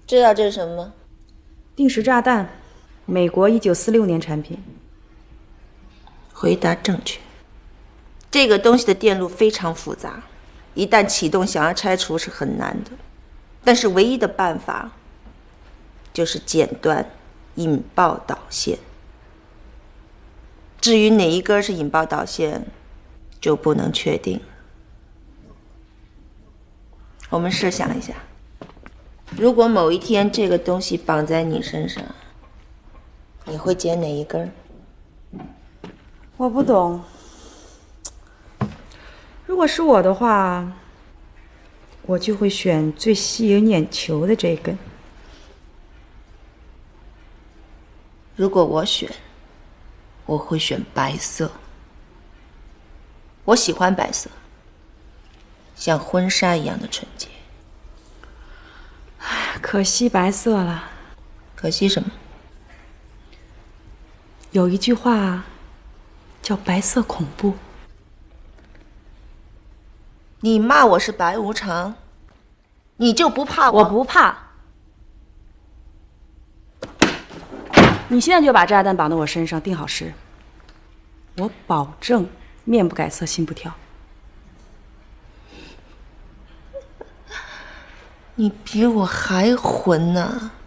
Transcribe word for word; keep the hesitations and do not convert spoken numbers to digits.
知道这是什么吗？ 定时炸弹，美国一九四六年产品。 回答正确。这个东西的电路非常复杂，一旦启动，想要拆除是很难的。但是唯一的办法就是剪断引爆导线。至于哪一根是引爆导线，就不能确定。我们设想一下，如果某一天这个东西绑在你身上，你会剪哪一根？ 我不懂。如果是我的话，我就会选最吸引眼球的这根。 如果我选，我会选白色。我喜欢白色，像婚纱一样的纯洁。 可惜白色了。 可惜什么？ 有一句话叫白色恐怖。 你骂我是白无常，你就不怕我？ 我不怕。你现在就把炸弹绑到我身上，定好时，我保证面不改色心不跳。 你比我还混呢。